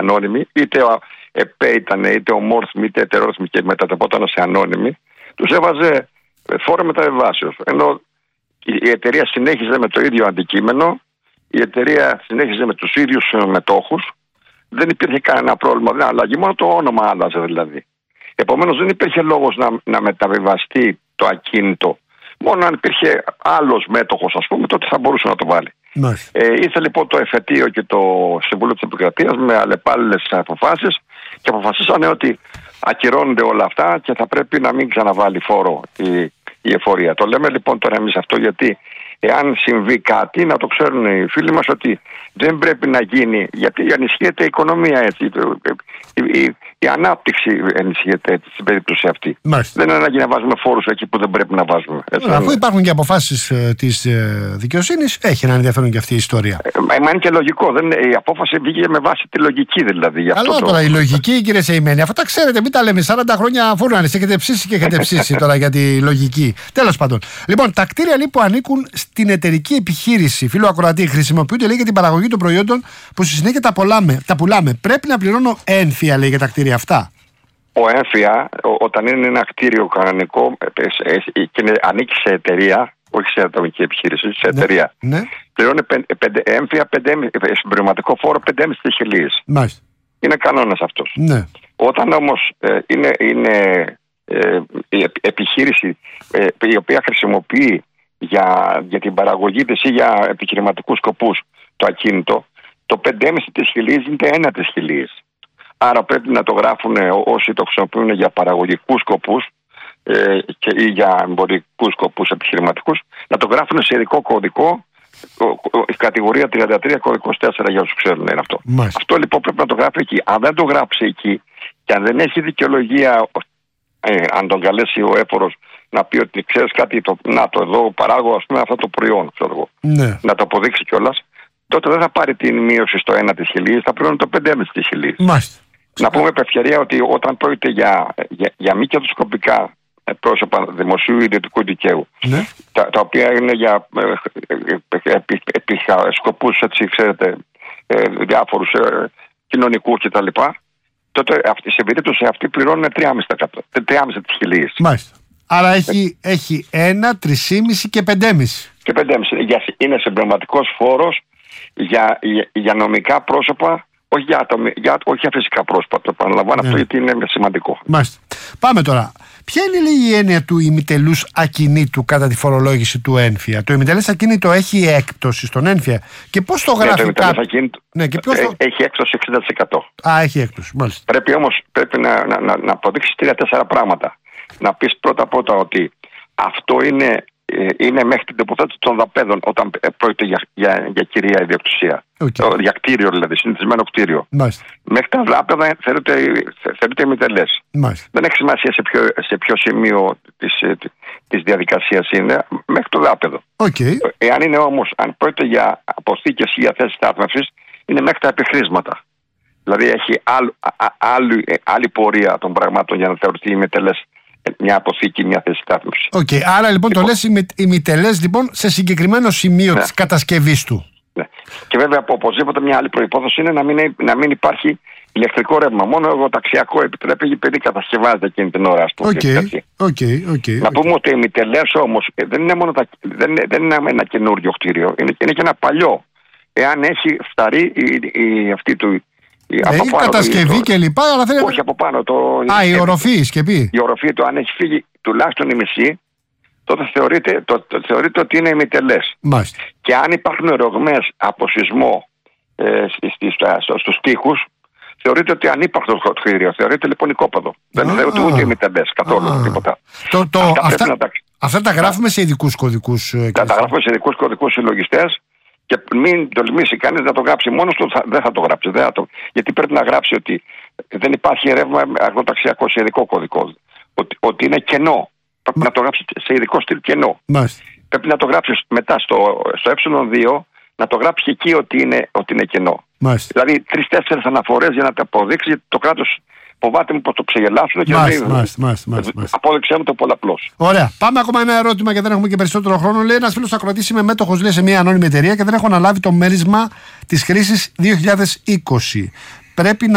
ανώνυμοι, είτε ο ΕΠΕ ήταν, είτε ομόρθμοι, είτε ετερόθμοι και μετατρεπόταν σε ανώνυμοι, τους έβαζε φόρο μεταβιβάσεως. Ενώ η εταιρεία συνέχιζε με το ίδιο αντικείμενο, η εταιρεία συνέχιζε με τους ίδιους μετόχους, δεν υπήρχε κανένα πρόβλημα, δεν αλλαγή, μόνο το όνομα άλλαζε δηλαδή. Επομένως δεν υπήρχε λόγος να μεταβιβαστεί το ακίνητο. Μόνο αν υπήρχε άλλος μέτοχος, ας πούμε, τότε θα μπορούσε να το βάλει. Ήρθε λοιπόν το εφετείο και το Συμβούλιο της Επικρατείας με αλλεπάλληλες αποφάσεις και αποφασίσανε ότι ακυρώνονται όλα αυτά και θα πρέπει να μην ξαναβάλει φόρο η εφορία. Το λέμε λοιπόν τώρα εμείς αυτό γιατί εάν συμβεί κάτι, να το ξέρουν οι φίλοι μας ότι δεν πρέπει να γίνει, γιατί ενισχύεται η οικονομία έτσι. Η ανάπτυξη ενισχύεται έτσι, στην περίπτωση αυτή. Μάλιστα. Δεν είναι ανάγκη να βάζουμε φόρους εκεί που δεν πρέπει να βάζουμε. Έτσι, αφού υπάρχουν και αποφάσεις της δικαιοσύνης, έχει έναν ενδιαφέρον και αυτή η ιστορία. Μα είναι και λογικό. Η απόφαση βγήκε με βάση τη λογική δηλαδή. Αλλά τώρα η λογική, κύριε Σεϊμένη, αυτό τα ξέρετε, μην τα λέμε. 40 χρόνια φούρνανες, έχετε ψήσει και έχετε ψήσει τώρα για τη λογική. Τέλος πάντων. Λοιπόν, τα κτίρια λοιπόν που ανήκουν στην εταιρική επιχείρηση, φίλο ακροατή, χρησιμοποιούνται λέει για την παραγωγή των προϊόντων που στη συνέχεια τα πουλάμε. Πρέπει να πληρώνω ένφια, λέει, για τα κτίρια αυτά. Ο έμφυα, όταν είναι ένα κτίριο κανονικό και ανήκει σε εταιρεία, όχι σε ατομική επιχείρηση, σε εταιρεία, πληρώνει έμφυα συμπληρωματικό φόρο 5,5 χιλίες. Είναι κανόνας αυτός. Ναι. Όταν όμως είναι η επιχείρηση η οποία χρησιμοποιεί για την παραγωγή της ή για επιχειρηματικούς σκοπούς το ακίνητο, το 5,5 της χιλίες γίνεται 1 της χιλίες. Άρα πρέπει να το γράφουν όσοι το χρησιμοποιούν για παραγωγικούς σκοπούς ή για εμπορικούς σκοπούς επιχειρηματικούς, να το γράφουν σε ειδικό κωδικό, η κατηγορία 33, κωδικός 4 για όσους ξέρουν είναι αυτό. Αυτό λοιπόν πρέπει να το γράφει εκεί. Αν δεν το γράψει εκεί και αν δεν έχει δικαιολογία, αν τον καλέσει ο έφορος να πει ότι ξέρεις κάτι, εδώ παράγω ας πούμε αυτό το προϊόν, ξέρω εγώ, να το αποδείξει κιόλας, τότε δεν θα πάρει την μείωση στο 1 της χιλίας, θα πληρώνει το 5,5 της χιλίας. Να πούμε επ' ευκαιρία ότι όταν πρόκειται για μη κερδοσκοπικά πρόσωπα δημοσίου ιδιωτικού δικαίου, τα οποία είναι για σκοπούς, έτσι ξέρετε, διάφορους κοινωνικούς κτλ., τότε σε περίπτωση αυτή πληρώνουν 3,5 της χιλίας. Μάλιστα. Άρα έχει 1, 3,5 και 5,5. Και 5,5. Είναι συμπληρωματικός φόρος για νομικά πρόσωπα, όχι για φυσικά πρόσωπα. Το επαναλαμβάνω αυτό γιατί είναι σημαντικό. Μάλιστα. Πάμε τώρα. Ποια είναι η έννοια του ημιτελούς ακινήτου κατά τη φορολόγηση του ένφια? Το ημιτελές ακίνητο έχει έκπτωση στον ένφια και πώς το γράφει? Το ημιτελές ακίνητο έχει έκπτωση 60%. Έχει έκπτωση, μάλιστα. Πρέπει να αποδείξεις 3-4 πράγματα. Να πεις πρώτα ότι αυτό είναι μέχρι την τοποθέτηση των δαπέδων όταν πρόκειται για κυρία ιδιοκτησία. Για κτίριο δηλαδή, συνηθισμένο κτίριο. Μέχρι τα δάπεδα θεωρείται ημιτελές. Δεν έχει σημασία σε ποιο σημείο της διαδικασίας είναι, μέχρι το δάπεδο. Εάν είναι όμως, αν πρόκειται για αποθήκες ή για θέσεις στάθμευσης, είναι μέχρι τα επιχρήσματα. Δηλαδή έχει άλλη πορεία των πραγμάτων για να θεωρηθεί ημιτελές μια αποθήκη, μια θέση στάθμευσης. Άρα λοιπόν το λες ημιτελές λοιπόν σε συγκεκριμένο σημείο της κατασκευής του. Ναι. Και βέβαια οπωσδήποτε μια άλλη προϋπόθεση είναι να μην υπάρχει ηλεκτρικό ρεύμα. Μόνο εργοταξιακό επιτρέπει επειδή κατασκευάζεται εκείνη την ώρα. Να πούμε ότι οι ημιτελές όμως δεν είναι ένα καινούριο κτίριο, είναι και ένα παλιό. Εάν έχει φταρεί αυτή του. Η κατασκευή και λοιπά, αλλά θέλει. Όχι από πάνω. Η οροφή, η σκεπή. Η οροφή του, αν έχει φύγει τουλάχιστον η μισή, τότε θεωρείται ότι είναι ημιτελές. Και αν υπάρχουν ρογμές από σεισμό στους τοίχους, θεωρείται ότι ανύπαρκτο το κτίριο. Θεωρείται λοιπόν οικόπεδο. Δεν θεωρείται ούτε ημιτελές καθόλου τίποτα. Αυτά τα γράφουμε σε ειδικούς κωδικούς. Τα γράφουμε σε ειδικούς κωδικούς συλλογιστές. Και μην τολμήσει κανείς να το γράψει μόνος του, δεν θα το γράψει. Γιατί πρέπει να γράψει ότι δεν υπάρχει ρεύμα εργοταξιακό σε ειδικό κωδικό. Ότι είναι κενό. Πρέπει να το γράψει σε ειδικό στυλ κενό. Πρέπει να το γράψει μετά στο ε2, να το γράψει εκεί ότι είναι κενό. Δηλαδή 3-4 αναφορές για να το αποδείξει, γιατί το κράτος φοβάται μου πως το ξεγελάσουν και απόδειξέ μου το πολλαπλώς. Ωραία. Πάμε ακόμα ένα ερώτημα και δεν έχουμε και περισσότερο χρόνο. Λέει ένας φίλος ακροατής, είμαι μέτοχος σε μια ανώνυμη εταιρεία και δεν έχω αναλάβει το μέρισμα της χρήσης 2020. Πρέπει